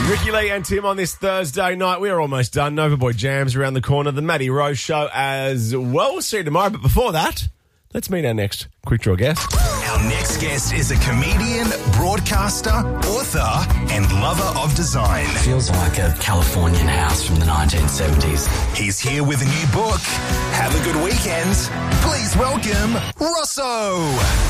Ricky Lee and Tim on this Thursday night. We're almost done. Novaboy Jam's around the corner. The Matty Rose Show as well. We'll see you tomorrow. But before that, let's meet our next Quick Draw guest. Our next guest is a comedian, broadcaster, author, and lover of design. Feels like a Californian house from the 1970s. He's here with a new book. Have a good weekend. Please welcome Rosso.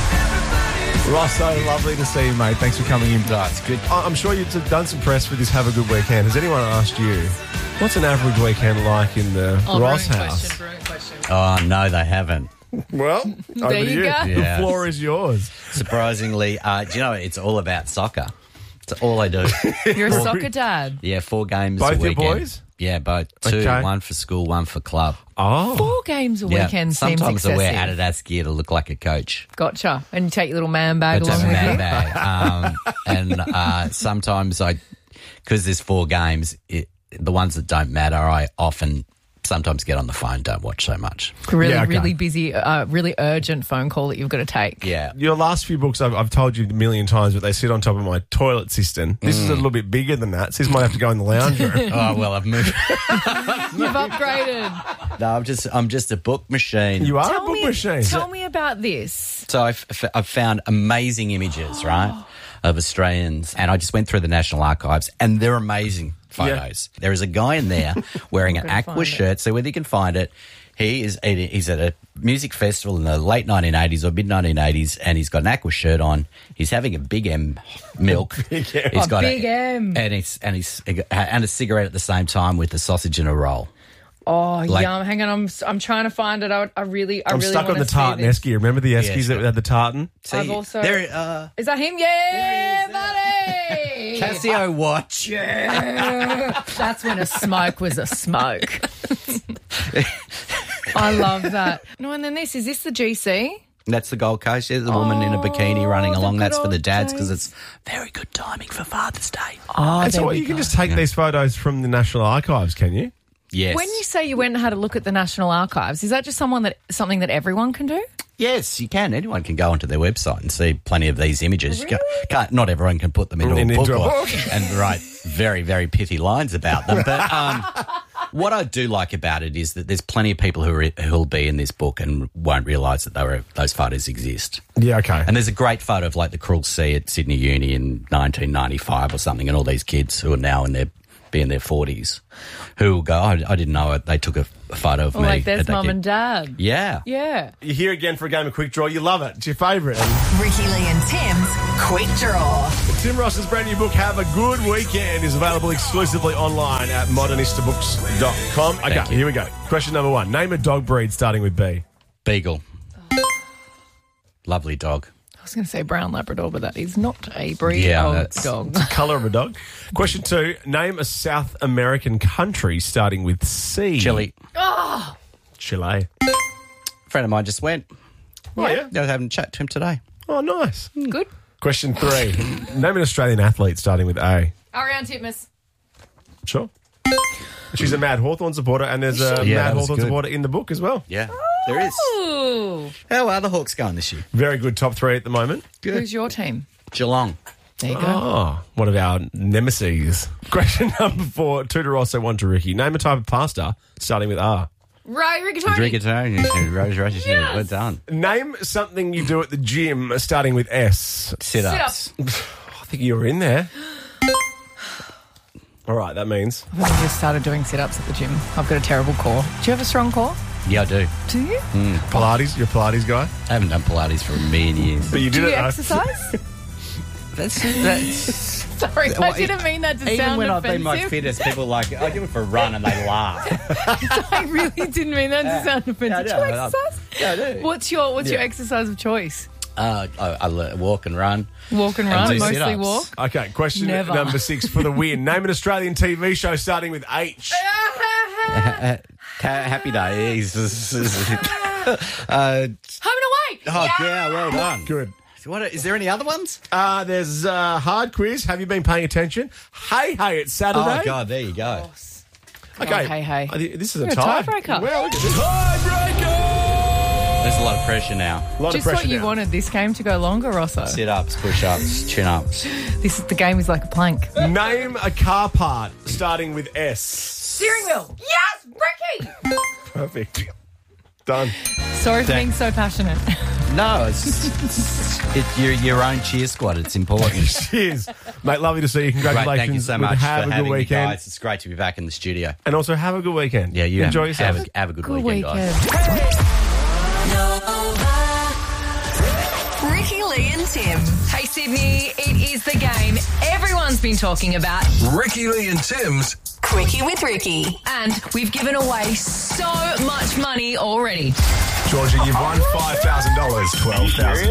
Rosso, lovely to see you, mate. Thanks for coming in. It's good. I'm sure you've done some press for this Have a Good Weekend. Has anyone asked you, what's an average weekend like in the Ross house? Brilliant question. Oh, no, they haven't. Well, over There to you you. go. The Yeah. floor is yours. Surprisingly, do you know, it's all about soccer. It's all I do. You're a soccer dad. Yeah, 4 games Both a your weekend. boys? Yeah, both. 2, Okay. 1 for school, 1 for club. Oh. 4 games a Yeah, weekend seems sometimes I excessive. wear Adidas gear to look like a coach. Gotcha. And you take your little man bag I along take with a you. man bag. And sometimes because there's 4 games, the ones that don't matter, I often sometimes get on the phone, don't watch so much. Really, Yeah, okay. really busy, really urgent phone call that you've got to take. Yeah. Your last few books, I've told you a million times, but they sit on top of my toilet cistern. This is a little bit bigger than that, so this might have to go in the lounge room. Oh, well, I've moved. You've upgraded. No, I'm just a book machine. You are a book machine. Tell me about this. So I've found amazing images, right, of Australians, and I just went through the National Archives, and they're amazing photos. There is a guy in there wearing an gonna Aqua find shirt, so whether you can find it, he's at a music festival in the late 1980s or mid-1980s, and he's got an Aqua shirt on. He's having a Big M milk. He's got Big M. and a cigarette at the same time with a sausage and a roll. Oh, Like- yum. Hang on, I'm trying to find it. I really I'm stuck on wanna the tartan see this. esky. Remember the eskies Yeah, that had the tartan? See, I've also- there, Is that him? Yeah, buddy. Casio watch. That's when a smoke was a smoke. I love that. No, and then is this the GC? That's the Gold Coast. There's a woman in a bikini running the along. good That's for the old dads because days. it's very good timing for Father's Day. Oh, And so there what, we you can go. just take these photos from the National Archives, can you? Yes. When you say you went and had a look at the National Archives, is that just something that everyone can do? Yes, you can. Anyone can go onto their website and see plenty of these images. You can't, not everyone can put them into a Into book, a book. and write very, very pithy lines about them. But what I do like about it is that there's plenty of people who'll be in this book and won't realise that those photos exist. Yeah, okay. And there's a great photo of like the Cruel Sea at Sydney Uni in 1995 or something, and all these kids who are now in their 40s who will go, I didn't know it. They took a photo of me. Like there's at that mum kid. and dad. Yeah. Yeah. You're here again for a game of Quick Draw. You love it. It's your favourite. Ricky Lee and Tim's Quick Draw. Tim Ross's brand new book, Have a Good Weekend, is available exclusively online at modernistabooks.com. Okay, Thank you. here we go. Question number 1. Name a dog breed starting with B. Beagle. Lovely dog. I was going to say brown Labrador, but that is not a breed Yeah, of that's- dog. Colour of a dog. Question 2. Name a South American country starting with C. Chile. Chile. A friend of mine just went. Oh, yeah? I was having a chat to him today. Oh, nice. Good. Question 3. Name an Australian athlete starting with A. Ariane Titmus. Sure. She's a Mad Hawthorn supporter, and there's a Yeah, Mad that was Hawthorn good. supporter in the book as well. Yeah, there is. Ooh. How are the Hawks going this year? Very good top 3 at the moment. Who's your team? Geelong. There you go. Oh, one of our nemesis. Question number 4. 2 to Rosso, 1 to Ricky. Name a type of pasta starting with R. Right, Rigatoni. Rose, Yes. well done. Name something you do at the gym starting with S. Sit-ups. I think you were in there. All right, that means. I've only just started doing sit-ups at the gym. I've got a terrible core. Do you have a strong core? Yeah, I do. Do you? Pilates, you're a Pilates guy. I haven't done Pilates for a million years. But you Do did you it. exercise? That's Sorry, I didn't mean that to even sound when I've offensive. been my fittest, people are like, I do it for a run and they laugh. I really didn't mean that to sound offensive. Yeah, Do I you know. exercise? Yeah, I do. What's your exercise of choice? I walk and run. Walk and And run, do mostly sit-ups. walk. Okay, question Never. number 6 for the win. Name an Australian TV show starting with H. Happy Days. Home and away. Oh, yeah, well done. Good. Is there any other ones? There's hard quiz. Have you been paying attention? Hey, it's Saturday. Oh, God, there you go. Okay. Oh, hey. This is a You're a tie. tiebreaker. Well, look at this. Tiebreaker! There's a lot of pressure now. A lot Just of pressure what you now. wanted this game to go longer, Rosso. Sit-ups, push-ups, chin-ups. The game is like a plank. Name a car part starting with S. Steering wheel. Yes, Ricky. Perfect. Done. Sorry for being so passionate. No, it's your own cheer squad. It's important. Cheers. Mate, lovely to see you. Great, Congratulations. thank you so much Have for a having good me, weekend. guys. It's great to be back in the studio. And also have a good weekend. Yeah, you enjoy yourself. Have a good Good weekend, weekend. guys. Ricky, Lee and Tim. Hey, Sydney, it is the game everyone's been talking about. Ricky Lee and Tim's Quickie with Ricky. And we've given away so much money already. Georgia, you've won $5,000, $12,000,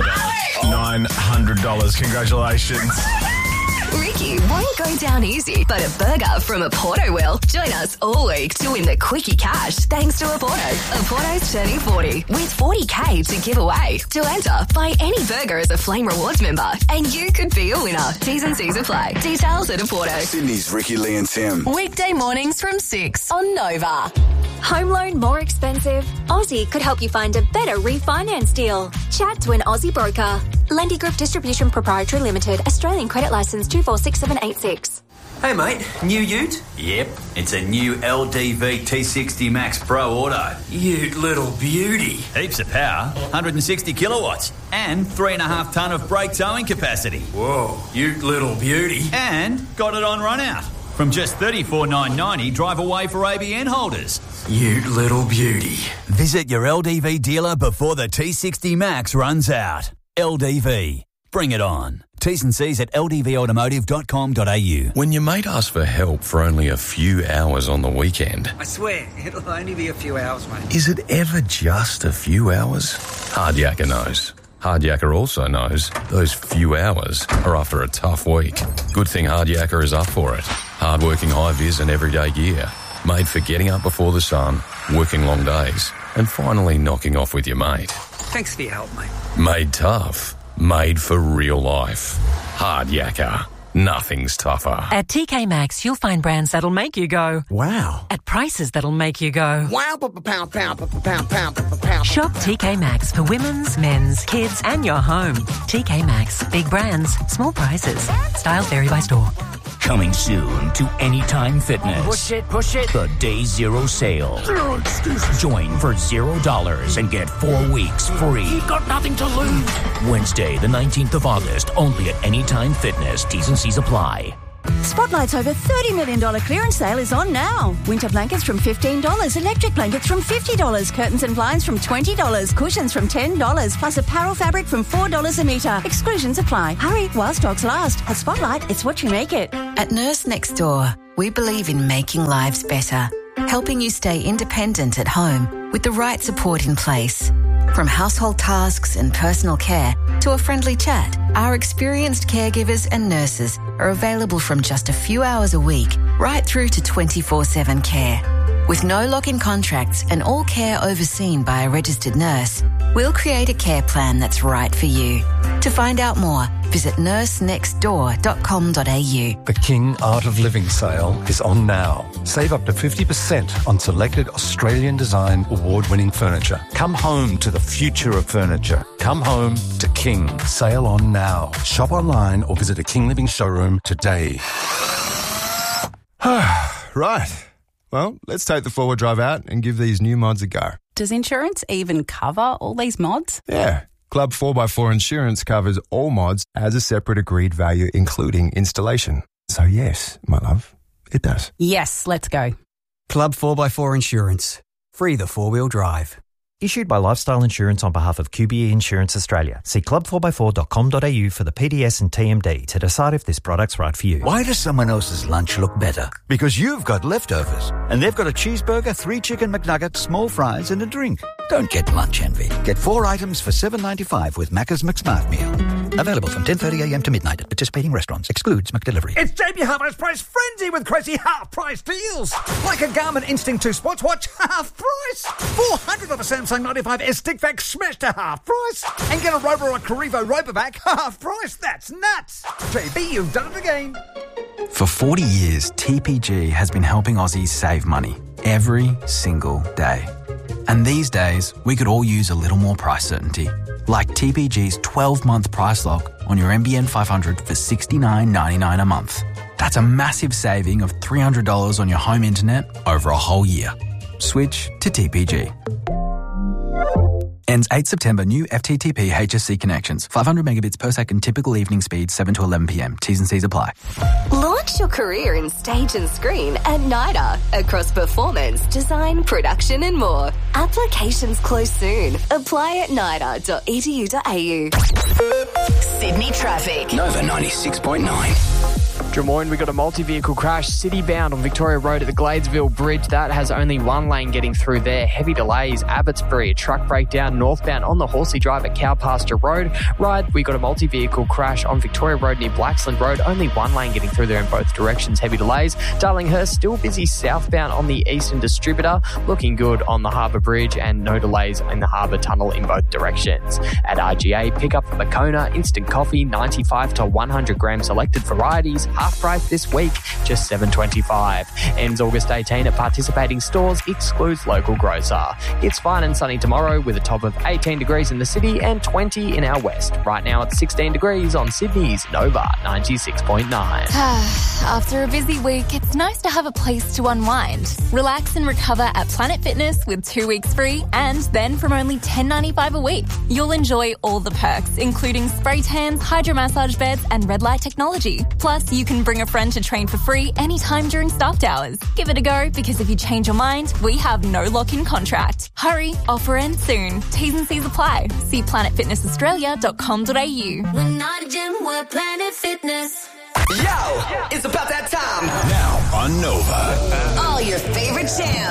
$900. Congratulations. Ricky won't go down easy, but a burger from Aporto will. Join us all week to win the Quickie Cash thanks to Aporto. Aporto's turning 40 with 40K to give away. To enter, buy any burger as a Flame Rewards member and you could be a winner. T's and C's apply. Details at Aporto. Sydney's Ricky Lee and Tim. Weekday mornings from 6 on Nova. Home loan more expensive? Aussie could help you find a better refinance deal. Chat to an Aussie broker. Lendy Group Distribution Proprietary Limited, Australian Credit Licence 246786. Hey mate, new ute? Yep, it's a new LDV T60 Max Pro Auto. You little beauty. Heaps of power, 160 kilowatts, and 3.5 tonne of brake towing capacity. Whoa, you little beauty. And got it on run out. From just $34,990, drive away for ABN holders. You little beauty. Visit your LDV dealer before the T60 Max runs out. LDV. Bring it on. T's and C's at ldvautomotive.com.au. When your mate asks for help for only a few hours on the weekend, I swear, it'll only be a few hours, mate. is it ever just a few hours? Hardyacker knows. Hardyacker also knows those few hours are after a tough week. Good thing Hardyacker is up for it. Hardworking high-vis and everyday gear. Made for getting up before the sun, working long days, and finally knocking off with your mate. Thanks for your help, mate. Made tough. Made for real life. Hardyacker. Nothing's tougher. At TK Maxx, you'll find brands that'll make you go, wow. At prices that'll make you go, wow, pound. Shop TK Maxx for women's, men's, kids, and your home. TK Maxx. Big brands, small prices. Styles vary by store. Coming soon to Anytime Fitness. Push it. The Day Zero Sale. Zero excuses. Join for $0 and get 4 weeks free. You've got nothing to lose. Wednesday, the 19th of August, only at Anytime Fitness. T's and C's apply. Spotlight's over $30 million clearance sale is on now. Winter blankets from $15, electric blankets from $50, curtains and blinds from $20, cushions from $10, plus apparel fabric from $4 a metre. Exclusions apply. Hurry while stocks last. At Spotlight, it's what you make it. At Nurse Next Door, we believe in making lives better, helping you stay independent at home with the right support in place. From household tasks and personal care to a friendly chat, our experienced caregivers and nurses are available from just a few hours a week right through to 24/7 care. With no lock-in contracts and all care overseen by a registered nurse, we'll create a care plan that's right for you. To find out more, visit nursenextdoor.com.au. The King Art of Living sale is on now. Save up to 50% on selected Australian design award-winning furniture. Come home to the future of furniture. Come home to King. Sale on now. Shop online or visit a King Living showroom today. Right. Well, let's take the four-wheel drive out and give these new mods a go. Does insurance even cover all these mods? Yeah. Club 4x4 Insurance covers all mods as a separate agreed value, including installation. So yes, my love, it does. Yes, let's go. Club 4x4 Insurance. Free the four-wheel drive. Issued by Lifestyle Insurance on behalf of QBE Insurance Australia. See club4x4.com.au for the PDS and TMD to decide if this product's right for you. Why does someone else's lunch look better? Because you've got leftovers. And they've got a cheeseburger, 3 chicken McNuggets, small fries and a drink. Don't get lunch envy. Get 4 items for $7.95 with Macca's McSmart Meal. Available from 10:30am to midnight at participating restaurants. Excludes McDelivery. It's JB Hi-Fi's price frenzy with crazy half-price deals. Like a Garmin Instinct 2 Sports Watch, half price. $400 Samsung 95S stick vac smashed to half price. And get a Roborock Carrivo Robovac, half price. That's nuts. JB, you've done it again. For 40 years, TPG has been helping Aussies save money every single day. And these days, we could all use a little more price certainty. Like TPG's 12-month price lock on your NBN 500 for $69.99 a month. That's a massive saving of $300 on your home internet over a whole year. Switch to TPG. Ends 8 September. New FTTP HSC connections. 500 megabits per second. Typical evening speed 7 to 11 p.m. T's and C's apply. Launch your career in stage and screen at NIDA across performance, design, production and more. Applications close soon. Apply at nida.edu.au. Sydney traffic. Nova 96.9. Drummoyne, we got a multi-vehicle crash city-bound on Victoria Road at the Gladesville Bridge. That has only one lane getting through there. Heavy delays. Abbotsbury, a truck breakdown northbound on the Horsey Drive at Cow Pasture Road. Ryde, we got a multi-vehicle crash on Victoria Road near Blaxland Road. Only one lane getting through there in both directions. Heavy delays. Darlinghurst, still busy southbound on the Eastern Distributor. Looking good on the Harbour Bridge and no delays in the Harbour Tunnel in both directions. At RGA, pick up Moccona instant coffee, 95 to 100 gram selected varieties. Half price this week, just $7.25. Ends August 18 at participating stores, excludes local grocer. It's fine and sunny tomorrow with a top of 18 degrees in the city and 20 in our west. Right now it's 16 degrees on Sydney's Nova 96.9. After a busy week, it's nice to have a place to unwind. Relax and recover at Planet Fitness with 2 weeks free, and then from only $10.95 a week. You'll enjoy all the perks, including spray tans, hydromassage beds and red light technology. Plus, you can bring a friend to train for free anytime during staffed hours. Give it a go, because if you change your mind, we have no lock-in contract. Hurry, offer ends soon. T's and C's apply. See planetfitnessaustralia.com.au. We're not a gym, we're Planet Fitness. Yo, it's about that time. Now on Nova. All your favorite jams.